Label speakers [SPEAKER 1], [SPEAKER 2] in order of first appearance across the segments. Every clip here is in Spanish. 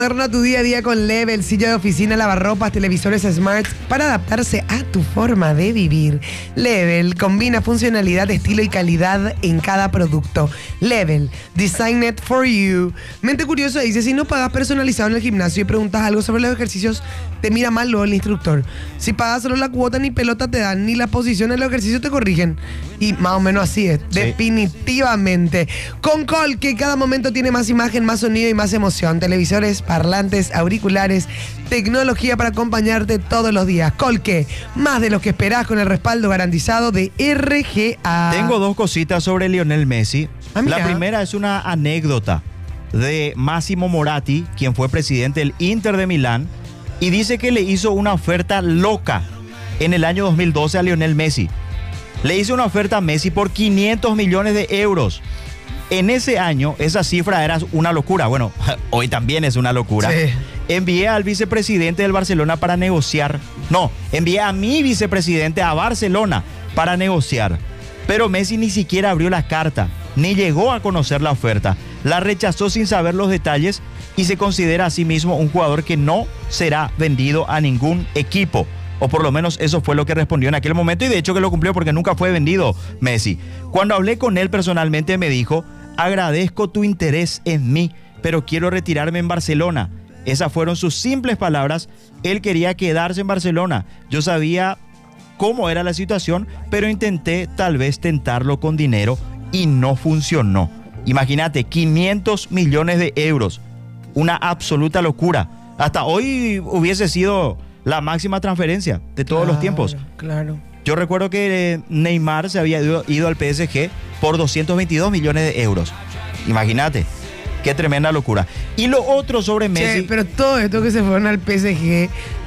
[SPEAKER 1] Moderna tu día a día con Level, silla de oficina, lavarropas, televisores smart para adaptarse a tu forma de vivir. Level combina funcionalidad, estilo y calidad en cada producto. Level, designed for you. Mente curiosa dice, si no pagas personalizado en el gimnasio y preguntas algo sobre los ejercicios, te mira mal luego el instructor. Si pagas solo la cuota, ni pelota te dan, ni la posición en los ejercicios te corrigen. Y más o menos así es, sí. Definitivamente. Con Colque, cada momento tiene más imagen, más sonido y más emoción. Televisores, parlantes, auriculares, tecnología para acompañarte todos los días. Colque, más de lo que esperás con el respaldo garantizado de RGA.
[SPEAKER 2] Tengo dos cositas sobre Lionel Messi. La primera es una anécdota de Massimo Moratti, quien fue presidente del Inter de Milán, y dice que le hizo una oferta loca en el año 2012 a Lionel Messi. Le hizo una oferta a Messi por 500 millones de euros. En ese año, esa cifra era una locura. Bueno, hoy también es una locura. Sí. Envié al vicepresidente del Barcelona para negociar. No, envié a mi vicepresidente a Barcelona para negociar. Pero Messi ni siquiera abrió la carta, ni llegó a conocer la oferta. La rechazó sin saber los detalles y se considera a sí mismo un jugador que no será vendido a ningún equipo. O por lo menos eso fue lo que respondió en aquel momento, y de hecho que lo cumplió porque nunca fue vendido Messi. Cuando hablé con él personalmente me dijo: agradezco tu interés en mí, pero quiero retirarme en Barcelona. Esas fueron sus simples palabras. Él quería quedarse en Barcelona. Yo sabía cómo era la situación, pero intenté tal vez tentarlo con dinero y no funcionó. Imagínate, 500 millones de euros. Una absoluta locura. Hasta hoy hubiese sido la máxima transferencia de todos los tiempos.
[SPEAKER 1] Claro.
[SPEAKER 2] Yo recuerdo que Neymar se había ido al PSG por 222 millones de euros. Imagínate, qué tremenda locura. Y lo otro sobre Messi...
[SPEAKER 1] Che, pero todo esto que se fueron al PSG,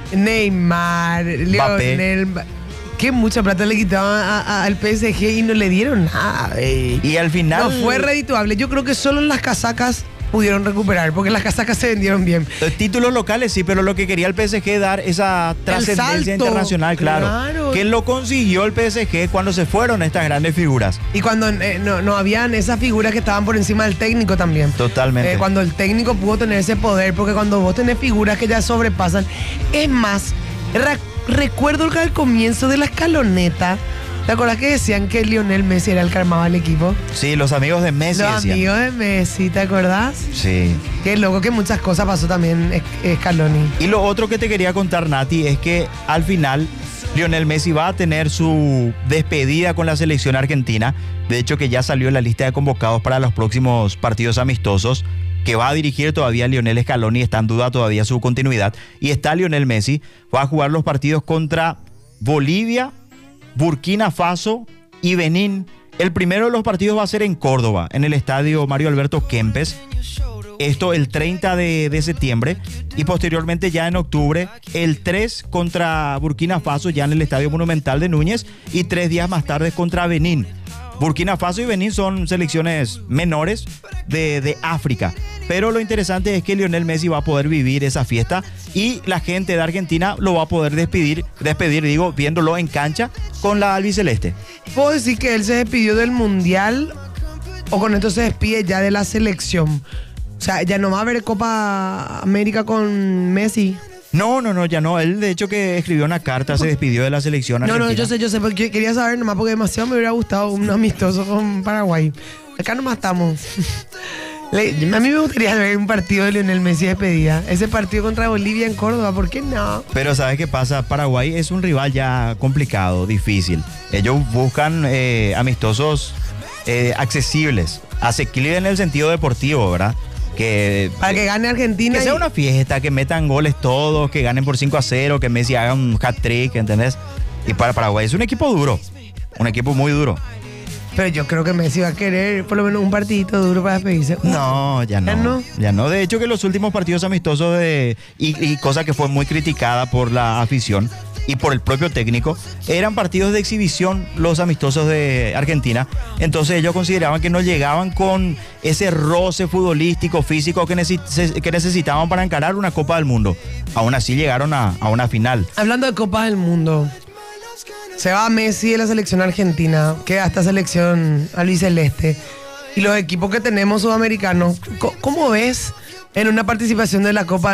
[SPEAKER 1] Neymar, Lionel... Que mucha plata le quitaban al PSG y no le dieron nada.
[SPEAKER 2] Y al final...
[SPEAKER 1] No fue redituable. Yo creo que solo en las casacas pudieron recuperar, porque las casacas se vendieron bien.
[SPEAKER 2] Los títulos locales sí, pero lo que quería el PSG dar esa trascendencia internacional, claro. Que lo consiguió el PSG cuando se fueron estas grandes figuras.
[SPEAKER 1] Y cuando no habían esas figuras que estaban por encima del técnico también.
[SPEAKER 2] Totalmente.
[SPEAKER 1] Cuando el técnico pudo tener ese poder, porque cuando vos tenés figuras que ya sobrepasan. Es más, recuerdo que al comienzo de la escaloneta, ¿te acuerdas que decían que Lionel Messi era el que armaba el equipo?
[SPEAKER 2] Sí, los amigos de Messi
[SPEAKER 1] Los amigos de Messi, ¿te acordás?
[SPEAKER 2] Sí.
[SPEAKER 1] Qué loco que muchas cosas pasó también Scaloni.
[SPEAKER 2] Y lo otro que te quería contar, Nati, es que al final Lionel Messi va a tener su despedida con la selección argentina. De hecho, que ya salió en la lista de convocados para los próximos partidos amistosos que va a dirigir todavía Lionel Scaloni. Está en duda todavía su continuidad. Y está Lionel Messi. Va a jugar los partidos contra Bolivia, Burkina Faso y Benín. El primero de los partidos va a ser en Córdoba, en el estadio Mario Alberto Kempes. Esto el 30 de septiembre. Y posteriormente ya en octubre, el 3 contra Burkina Faso, ya en el estadio Monumental de Núñez. Y 3 días más tarde contra Benín. Burkina Faso y Benín son selecciones menores de África. Pero lo interesante es que Lionel Messi va a poder vivir esa fiesta y la gente de Argentina lo va a poder despedir, viéndolo en cancha con la albiceleste.
[SPEAKER 1] ¿Puedo decir que él se despidió del Mundial o con esto se despide ya de la selección? O sea, ya no va a haber Copa América con Messi.
[SPEAKER 2] No, ya no. Él, de hecho, que escribió una carta, se despidió de la selección argentina.
[SPEAKER 1] No, yo sé, porque quería saber nomás, porque demasiado me hubiera gustado un amistoso con Paraguay. Acá nomás estamos. A mí me gustaría ver un partido de Lionel Messi despedida. Ese partido contra Bolivia en Córdoba, ¿por qué no?
[SPEAKER 2] Pero ¿sabes qué pasa? Paraguay es un rival ya complicado, difícil. Ellos buscan amistosos accesibles, asequibles en el sentido deportivo, ¿verdad?
[SPEAKER 1] Para que gane Argentina.
[SPEAKER 2] Que sea una fiesta, que metan goles todos, que ganen por 5-0, que Messi haga un hat-trick, ¿entendés? Y para Paraguay es un equipo duro, un equipo muy duro.
[SPEAKER 1] Pero yo creo que Messi va a querer por lo menos un partidito duro para despedirse.
[SPEAKER 2] No, ya no. Ya no. De hecho que los últimos partidos amistosos y cosa que fue muy criticada por la afición y por el propio técnico, eran partidos de exhibición los amistosos de Argentina. Entonces ellos consideraban que no llegaban con ese roce futbolístico, físico que necesitaban para encarar una Copa del Mundo. Aún así llegaron a una final.
[SPEAKER 1] Hablando de Copas del Mundo, se va Messi de la selección argentina, queda esta selección albiceleste. y los equipos que tenemos sudamericanos, ¿cómo ves en una participación de la Copa